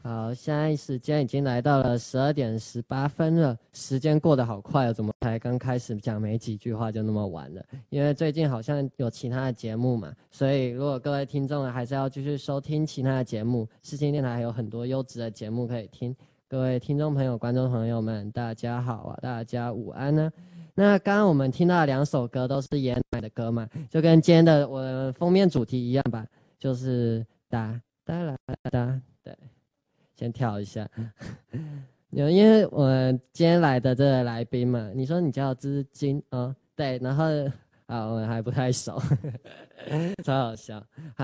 好，现在时间已经来到了12点18分了，时间过得好快哦，怎么才刚开始讲没几句话就那么晚了？因为最近好像有其他的节目嘛，所以如果各位听众还是要继续收听其他的节目，世新电台还有很多优质的节目可以听。各位听众朋友、观众朋友们，大家好啊，大家午安呢。那刚刚我们听到的2首歌都是爷奶的歌嘛，就跟今天的我的封面主题一样吧，就是哒哒啦哒，对。先跳一下，因为我们今天来的这个来宾嘛，你说你叫资金哦，对，然后啊我们还不太熟，超好笑。好，